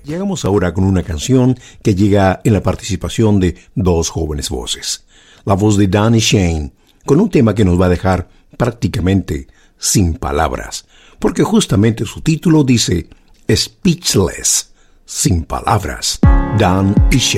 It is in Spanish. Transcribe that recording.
Llegamos ahora con una canción que llega en la participación de dos jóvenes voces. La voz de Danny Shane, con un tema que nos va a dejar prácticamente sin palabras, porque justamente su título dice Speechless, sin palabras. Dan y Shane.